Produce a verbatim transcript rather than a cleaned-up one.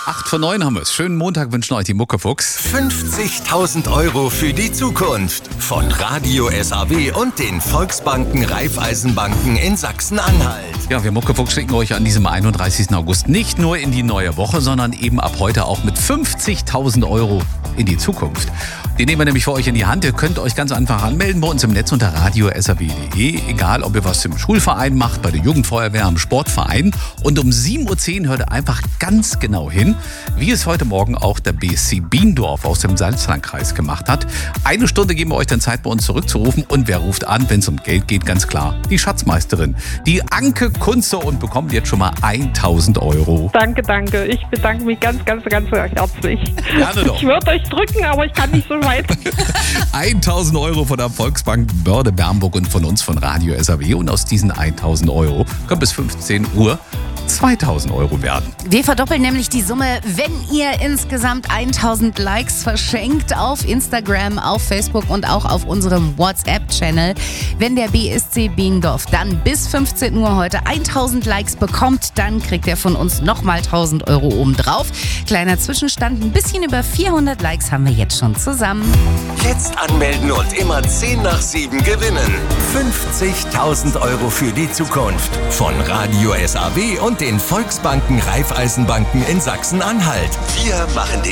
acht vor neun haben wir es. Schönen Montag wünschen euch die Muckefuchs. fünfzigtausend Euro für die Zukunft von Radio S A W und den Volksbanken Raiffeisenbanken in Sachsen-Anhalt. Ja, wir Muckefuchs schicken euch an diesem einunddreißigsten August nicht nur in die neue Woche, sondern eben ab heute auch mit fünfzigtausend Euro in die Zukunft. Die nehmen wir nämlich für euch in die Hand. Ihr könnt euch ganz einfach anmelden bei uns im Netz unter radio s a w punkt d e. Egal, ob ihr was im Schulverein macht, bei der Jugendfeuerwehr, am Sportverein. Und um sieben Uhr zehn hört ihr einfach ganz genau hin, wie es heute Morgen auch der B S C Biendorf aus dem Salzlandkreis gemacht hat. Eine Stunde geben wir euch dann Zeit, bei uns zurückzurufen. Und wer ruft an, wenn es um Geld geht? Ganz klar, die Schatzmeisterin, die Anke Kunze, und bekommt jetzt schon mal tausend Euro. Danke, danke. Ich bedanke mich ganz, ganz, ganz herzlich. Gerne doch. Ich würde euch drücken, aber ich kann nicht so weit. tausend Euro von der Volksbank Börde Bernburg und von uns von Radio S A W. Und aus diesen tausend Euro können bis fünfzehn Uhr zweitausend Euro werden. Wir verdoppeln nämlich die Summe, wenn ihr insgesamt tausend Likes verschenkt auf Instagram, auf Facebook und auch auf unserem WhatsApp-Channel. Wenn der B S C Biendorf dann bis fünfzehn Uhr heute tausend Likes bekommt, dann kriegt er von uns nochmal tausend Euro obendrauf. Kleiner Zwischenstand, ein bisschen über vierhundert Likes haben wir jetzt schon zusammen. Jetzt anmelden und immer zehn nach sieben gewinnen. fünfzigtausend Euro für die Zukunft von Radio S A W und den Volksbanken Raiffeisenbanken in Sachsen-Anhalt. Wir machen den